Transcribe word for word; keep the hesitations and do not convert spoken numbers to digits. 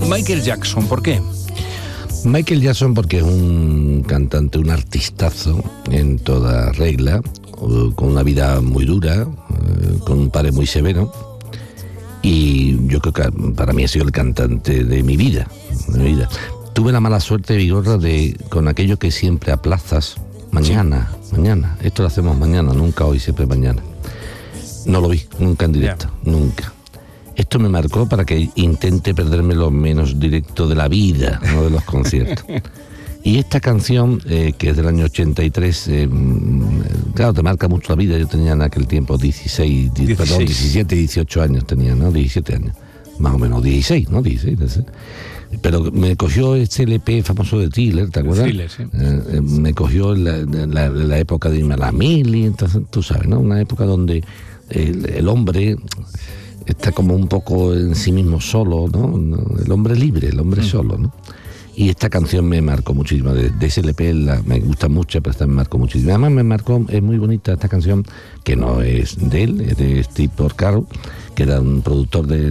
Michael Jackson, ¿por qué? Michael Jackson porque es un cantante, un artistazo en toda regla, con una vida muy dura, con un padre muy severo, y yo creo que para mí ha sido el cantante de mi vida, de mi vida. Tuve la mala suerte, Vigorra, de con aquello que siempre aplazas, mañana, sí. mañana, esto lo hacemos mañana, nunca hoy, siempre mañana. No lo vi, nunca en directo, yeah. nunca. Esto me marcó para que intente perderme lo menos directo de la vida, no de los conciertos. Y esta canción, eh, que es del año ochenta y tres, eh, claro, te marca mucho la vida. Yo tenía en aquel tiempo dieciséis, dieciséis. Perdón, diecisiete, dieciocho años tenía, ¿no? diecisiete años, más o menos, dieciséis, ¿no? dieciséis, dieciséis. Pero me cogió este L P famoso de Thriller, ¿te acuerdas? Thriller, sí. Eh, me cogió en la, en la, en la época de Irma la Mili, entonces, tú sabes, ¿no? Una época donde el, el hombre está como un poco en sí mismo solo, ¿no? El hombre libre, el hombre mm. solo, ¿no? Y esta canción me marcó muchísimo. De, de ese L P la, me gusta mucho, pero esta me marcó muchísimo. Además me marcó, es muy bonita esta canción, que no es de él, es de Steve Porcaro, que era un productor de